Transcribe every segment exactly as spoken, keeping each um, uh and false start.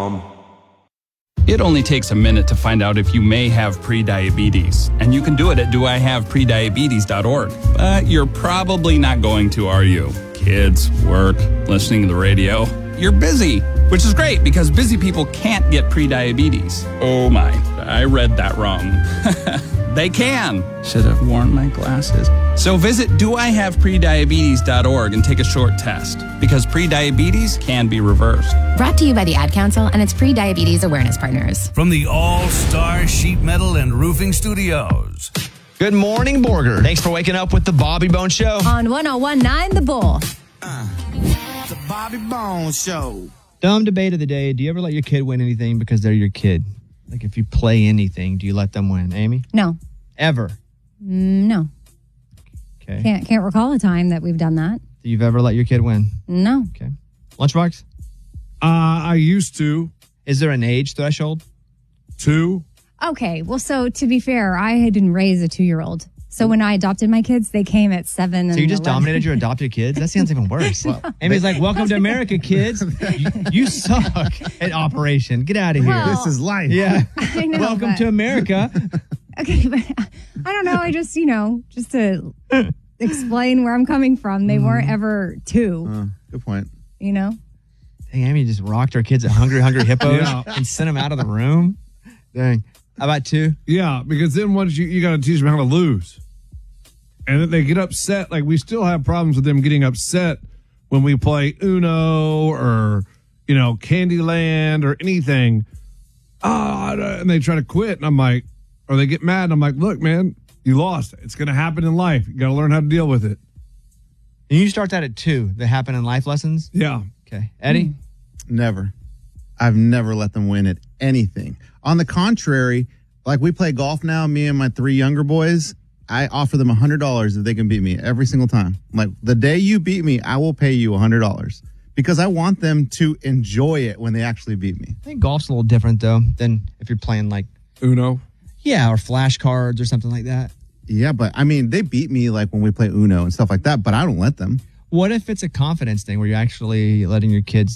com. It only takes a minute to find out if you may have prediabetes, and you can do it at do I have prediabetes dot org. But you're probably not going to, are you? Kids, work, listening to the radio. You're busy, which is great because busy people can't get prediabetes. Oh my, I read that wrong. They can. Should have worn my glasses. So visit do I have prediabetes dot org and take a short test because prediabetes can be reversed. Brought to you by the Ad Council and its pre-diabetes awareness partners. From the All-Star Sheet Metal and Roofing Studios. Good morning, Borger. Thanks for waking up with the Bobby Bones Show. On one oh one point nine The Bull. Uh, the Bobby Bones Show. Dumb debate of the day. Do you ever let your kid win anything because they're your kid? Like if you play anything, do you let them win? Amy? No. Ever? Mm, no. Okay. Can't can't recall a time that we've done that. You've ever let your kid win? No. Okay. Lunchbox? Uh, I used to. Is there an age threshold? Two. Okay. Well, so to be fair, I didn't raise a two-year-old. So when I adopted my kids, they came at seven. So and you just eleven. dominated your adopted kids? That sounds even worse. Well, Amy's like, welcome to America, kids. You, you suck at operation. Get out of here. Well, This is life. Yeah. I know, welcome but- to America. Okay, but I don't know. I just, you know, just to explain where I'm coming from, they weren't ever two, Uh, good point. you know? Dang, Amy just rocked our kids at Hungry Hungry Hippos Yeah. and sent them out of the room. Dang. How about two? Yeah, because then once you, you got to teach them how to lose. And then they get upset. Like, we still have problems with them getting upset when we play Uno or, you know, Candyland or anything. Ah, and they try to quit. And I'm like, or they get mad. And I'm like, look, man, you lost. It's going to happen in life. You got to learn how to deal with it. And you start that at two, that happen in life lessons? Yeah. Okay. Eddie? Never. I've never let them win at anything. On the contrary, like we play golf now, me and my three younger boys, I offer them one hundred dollars if they can beat me every single time. Like, the day you beat me, I will pay you one hundred dollars because I want them to enjoy it when they actually beat me. I think golf's a little different, though, than if you're playing, like, Uno. yeah, or flashcards or something like that. Yeah, but I mean, they beat me like when we play Uno and stuff like that, but I don't let them. What if it's a confidence thing where you're actually letting your kids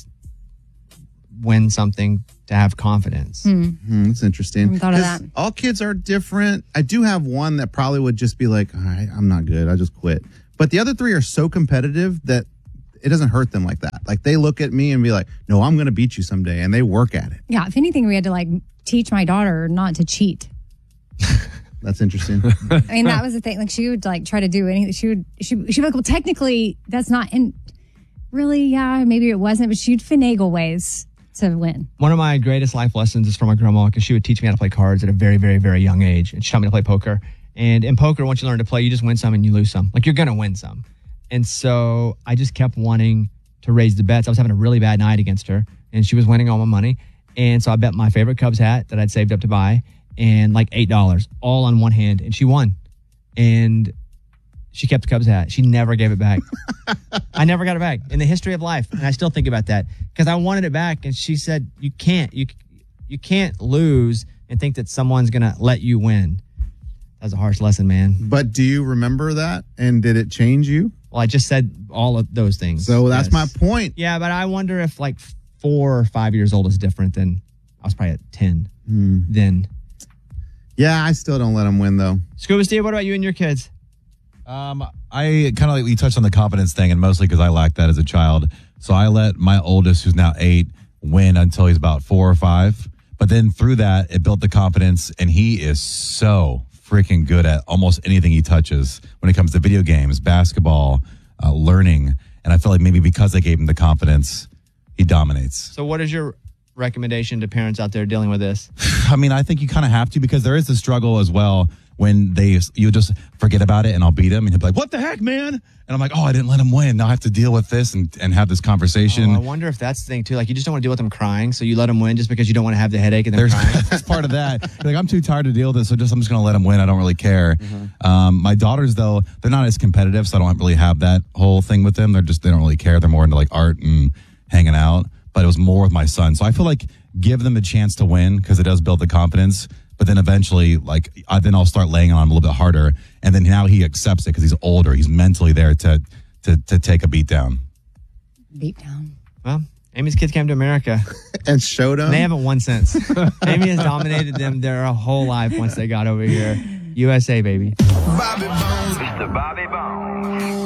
win something to have confidence? Hmm. Hmm, that's interesting. I hadn't thought of 'Cause that. all kids are different. I do have one that probably would just be like, all right, I'm not good. I just quit. But the other three are so competitive that it doesn't hurt them like that. Like, they look at me and be like, no, I'm going to beat you someday. And they work at it. Yeah, if anything, we had to like teach my daughter not to cheat. That's interesting. I mean, that was the thing. Like, she would like try to do anything. She would, she, she'd be like, well, technically, that's not in. Really, yeah, maybe it wasn't, but she'd finagle ways to win. One of my greatest life lessons is from my grandma because she would teach me how to play cards at a very, very, very young age. And she taught me to play poker. And in poker, once you learn to play, you just win some and you lose some. Like, you're going to win some. And so I just kept wanting to raise the bets. I was having a really bad night against her, and she was winning all my money. And so I bet my favorite Cubs hat that I'd saved up to buy and like eight dollars all on one hand. And she won. And she kept the Cubs hat. She never gave it back. I never got it back in the history of life. And I still think about that because I wanted it back. And she said, you can't, you, you can't lose and think that someone's going to let you win. That was a harsh lesson, man. But do you remember that? And did it change you? Well, I just said all of those things. So that's Yes. my point. Yeah, but I wonder if like four or five years old is different than I was probably at ten Hmm. then. Yeah, I still don't let them win, though. Scuba Steve, what about you and your kids? Um, I kind of like, we touched on the confidence thing, and mostly because I lacked that as a child. So I let my oldest, who's now eight, win until he's about four or five. But then through that, it built the confidence, and he is so freaking good at almost anything he touches when it comes to video games, basketball, uh, learning. And I feel like maybe because I gave him the confidence, he dominates. So what is your recommendation to parents out there dealing with this? I mean, I think you kind of have to because there is the struggle as well when they you just forget about it and I'll beat him and he'll be like, what the heck, man? And I'm like, oh, I didn't let him win. Now I have to deal with this and, and have this conversation. Oh, I wonder if that's the thing too. Like, you just don't want to deal with them crying, so you let them win just because you don't want to have the headache and them There's crying. that's part of that. Like, I'm too tired to deal with this, so just I'm just going to let him win. I don't really care. Mm-hmm. Um, my daughters, though, they're not as competitive, so I don't really have that whole thing with them. They're just they don't really care. They're more into like art and hanging out. But it was more with my son, so I feel like give them a chance to win because it does build the confidence. But then eventually, like, I, then I'll start laying on him a little bit harder. And then now he accepts it because he's older. He's mentally there to to to take a beat down. Beat down. Well, Amy's kids came to America. And showed them? They haven't won since. Amy has dominated them their whole life once they got over here. U S A, baby. Bobby Bones. Mister Bobby Bones.